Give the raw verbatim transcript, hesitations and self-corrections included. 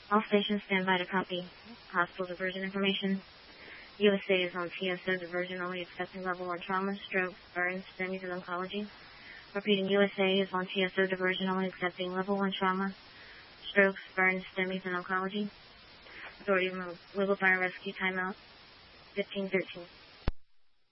All stations stand by to copy. Hospital diversion information. U S A is on T S O diversion only, accepting level one trauma, stroke, burns, STEMIs, and oncology. Repeating, U S A is on T S O diversion only, accepting level one trauma, strokes, burns, STEMIs, and oncology. Authority removed. Legal fire rescue timeout. fifteen thirteen.